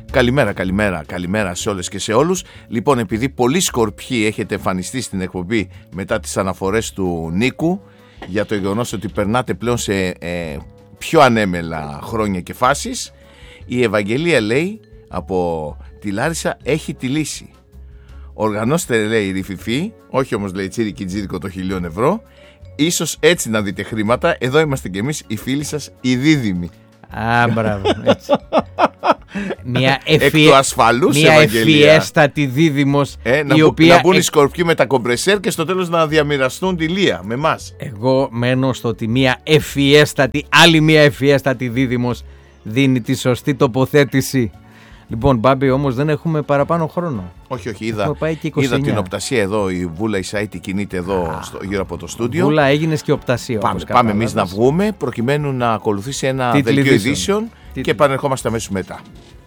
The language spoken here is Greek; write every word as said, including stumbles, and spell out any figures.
Καλημέρα, καλημέρα, καλημέρα σε όλες και σε όλους. Λοιπόν, επειδή πολλοί σκορπιοί έχετε εμφανιστεί στην εκπομπή μετά τις αναφορές του Νίκου για το γεγονός ότι περνάτε πλέον σε ε, πιο ανέμελα χρόνια και φάσεις, η Ευαγγελία λέει από τη Λάρισα έχει τη λύση. Οργανώστε, λέει, ρηφιφή, όχι όμως, λέει, τσίρικι τζίρικο το χιλιόν ευρώ, ίσως έτσι να δείτε χρήματα. Εδώ είμαστε κι εμείς οι φίλοι σας, οι δίδυμοι. Α, μπράβο, έτσι. Μια, ευφυε... Εκ του ασφαλούς, μια ευφιέστατη δίδυμος, ε, να, η μπου, οποία... να μπουν οι σκορπιοί με τα κομπρεσέρ και στο τέλος να διαμοιραστούν τη λία με εμάς. Εγώ μένω στο ότι μια ευφιέστατη, άλλη μια ευφιέστατη δίδυμος δίνει τη σωστή τοποθέτηση. Λοιπόν, Μπάμπη, όμως δεν έχουμε παραπάνω χρόνο. Όχι, όχι, είδα, είδα την οπτασία εδώ, η Βούλα Ισαΐτη κινείται εδώ στο, γύρω από το στούντιο. Βούλα, έγινες και οπτασία. Πάμε, πάμε εμείς να βγούμε προκειμένου να ακολουθήσει ένα δελτίο ειδήσεων και επανερχόμαστε αμέσως μετά.